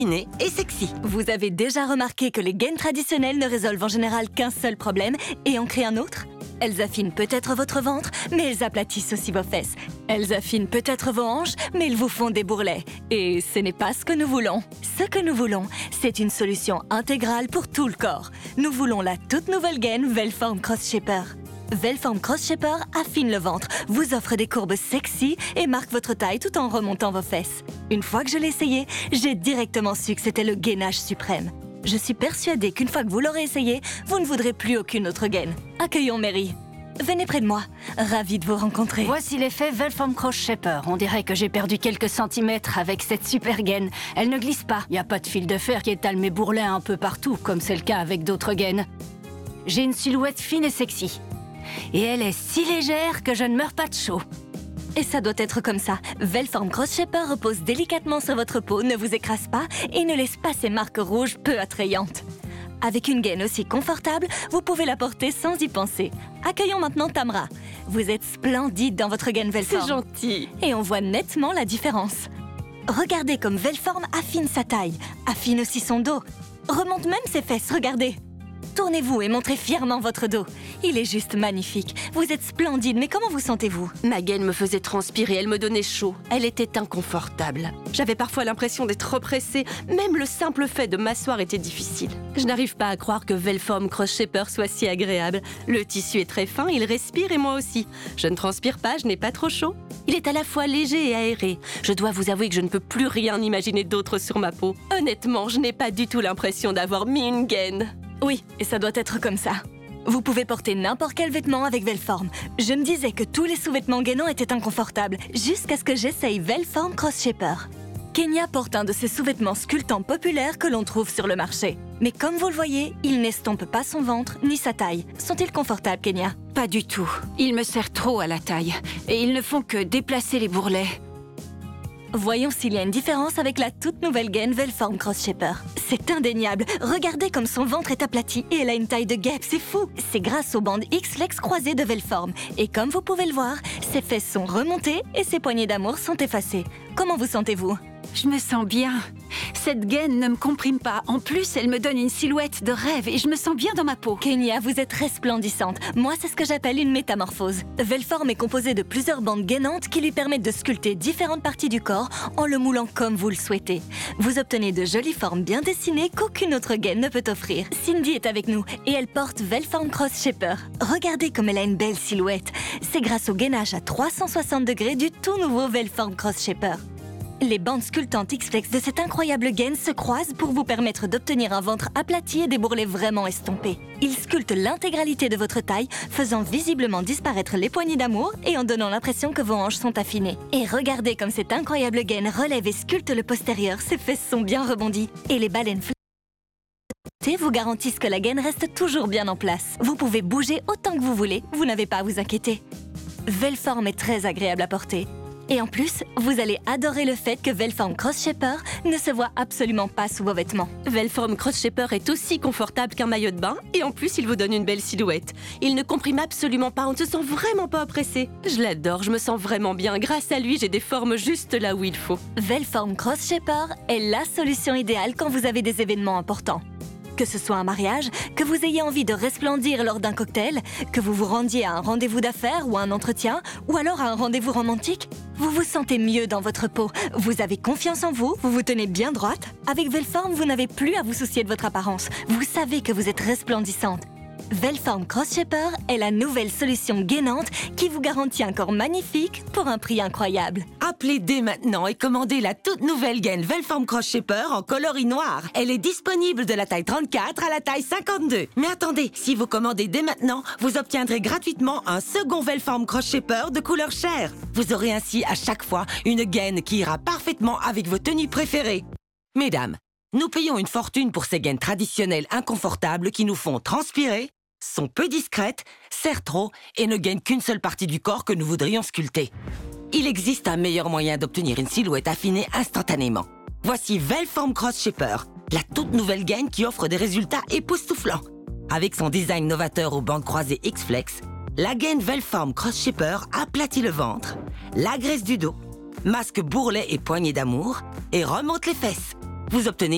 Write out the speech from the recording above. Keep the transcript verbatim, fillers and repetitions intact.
et sexy. Vous avez déjà remarqué que les gaines traditionnelles ne résolvent en général qu'un seul problème et en créent un autre? Elles affinent peut-être votre ventre, mais elles aplatissent aussi vos fesses. Elles affinent peut-être vos hanches, mais elles vous font des bourrelets. Et ce n'est pas ce que nous voulons. Ce que nous voulons, c'est une solution intégrale pour tout le corps. Nous voulons la toute nouvelle gaine Velform Cross Shaper. Velform Cross Shaper affine le ventre, vous offre des courbes sexy et marque votre taille tout en remontant vos fesses. Une fois que je l'ai essayé, j'ai directement su que c'était le gainage suprême. Je suis persuadée qu'une fois que vous l'aurez essayé, vous ne voudrez plus aucune autre gaine. Accueillons Mary. Venez près de moi. Ravie de vous rencontrer. Voici l'effet Velform Cross Shaper. On dirait que j'ai perdu quelques centimètres avec cette super gaine. Elle ne glisse pas. Il n'y a pas de fil de fer qui étale mes bourrelets un peu partout, comme c'est le cas avec d'autres gaines. J'ai une silhouette fine et sexy. Et elle est si légère que je ne meurs pas de chaud. Et ça doit être comme ça. Velform Cross Shaper repose délicatement sur votre peau, ne vous écrase pas et ne laisse pas ces marques rouges peu attrayantes. Avec une gaine aussi confortable, vous pouvez la porter sans y penser. Accueillons maintenant Tamra. Vous êtes splendide dans votre gaine Velform. C'est gentil. Et on voit nettement la différence. Regardez comme Velform affine sa taille, affine aussi son dos. Remonte même ses fesses, regardez. Tournez-vous et montrez fièrement votre dos. Il est juste magnifique. Vous êtes splendide, mais comment vous sentez-vous? Ma gaine me faisait transpirer, elle me donnait chaud. Elle était inconfortable. J'avais parfois l'impression d'être oppressée. Même le simple fait de m'asseoir était difficile. Je n'arrive pas à croire que Velform Cross Shaper soit si agréable. Le tissu est très fin, il respire et moi aussi. Je ne transpire pas, je n'ai pas trop chaud. Il est à la fois léger et aéré. Je dois vous avouer que je ne peux plus rien imaginer d'autre sur ma peau. Honnêtement, je n'ai pas du tout l'impression d'avoir mis une gaine. Oui, et ça doit être comme ça. Vous pouvez porter n'importe quel vêtement avec Velform. Je me disais que tous les sous-vêtements gainants étaient inconfortables, jusqu'à ce que j'essaye Velform Cross Shaper. Kenya porte un de ces sous-vêtements sculptants populaires que l'on trouve sur le marché. Mais comme vous le voyez, il n'estompe pas son ventre ni sa taille. Sont-ils confortables, Kenya? Pas du tout. Ils me serrent trop à la taille. Et ils ne font que déplacer les bourrelets. Voyons s'il y a une différence avec la toute nouvelle gaine Velform Cross Shaper. C'est indéniable. Regardez comme son ventre est aplati et elle a une taille de guêpe, c'est fou. C'est grâce aux bandes X-Flex croisées de Velform. Et comme vous pouvez le voir, ses fesses sont remontées et ses poignées d'amour sont effacées. Comment vous sentez-vous? Je me sens bien. Cette gaine ne me comprime pas. En plus, elle me donne une silhouette de rêve et je me sens bien dans ma peau. Kenya, vous êtes resplendissante. Moi, c'est ce que j'appelle une métamorphose. Velform est composé de plusieurs bandes gainantes qui lui permettent de sculpter différentes parties du corps en le moulant comme vous le souhaitez. Vous obtenez de jolies formes bien dessinées qu'aucune autre gaine ne peut offrir. Cindy est avec nous et elle porte Velform Cross Shaper. Regardez comme elle a une belle silhouette. C'est grâce au gainage à trois cent soixante degrés du tout nouveau Velform Cross Shaper. Les bandes sculptantes X-Flex de cette incroyable gaine se croisent pour vous permettre d'obtenir un ventre aplati et des bourrelets vraiment estompés. Ils sculptent l'intégralité de votre taille, faisant visiblement disparaître les poignées d'amour et en donnant l'impression que vos hanches sont affinées. Et regardez comme cette incroyable gaine relève et sculpte le postérieur, ses fesses sont bien rebondies. Et les baleines flottées vous garantissent que la gaine reste toujours bien en place. Vous pouvez bouger autant que vous voulez, vous n'avez pas à vous inquiéter. Velform est très agréable à porter. Et en plus, vous allez adorer le fait que Velform Cross Shaper ne se voit absolument pas sous vos vêtements. Velform Cross Shaper est aussi confortable qu'un maillot de bain et en plus, il vous donne une belle silhouette. Il ne comprime absolument pas, on ne se sent vraiment pas oppressé. Je l'adore, je me sens vraiment bien. Grâce à lui, j'ai des formes juste là où il faut. Velform Cross Shaper est la solution idéale quand vous avez des événements importants. Que ce soit un mariage, que vous ayez envie de resplendir lors d'un cocktail, que vous vous rendiez à un rendez-vous d'affaires ou à un entretien, ou alors à un rendez-vous romantique, vous vous sentez mieux dans votre peau, vous avez confiance en vous, vous vous tenez bien droite. Avec Velform, vous n'avez plus à vous soucier de votre apparence. Vous savez que vous êtes resplendissante. Velform Cross Shaper est la nouvelle solution gainante qui vous garantit un corps magnifique pour un prix incroyable. Appelez dès maintenant et commandez la toute nouvelle gaine Velform Cross Shaper en coloris noir. Elle est disponible de la taille trente-quatre à la taille cinquante-deux. Mais attendez, si vous commandez dès maintenant, vous obtiendrez gratuitement un second Velform Cross Shaper de couleur chair. Vous aurez ainsi à chaque fois une gaine qui ira parfaitement avec vos tenues préférées. Mesdames, nous payons une fortune pour ces gaines traditionnelles inconfortables qui nous font transpirer, sont peu discrètes, serrent trop et ne gagnent qu'une seule partie du corps que nous voudrions sculpter. Il existe un meilleur moyen d'obtenir une silhouette affinée instantanément. Voici Velform Cross Shaper, la toute nouvelle gaine qui offre des résultats époustouflants. Avec son design novateur aux bandes croisées X-Flex, la gaine Velform Cross Shaper aplatit le ventre, l'agresse du dos, masque bourrelet et poignées d'amour et remonte les fesses. Vous obtenez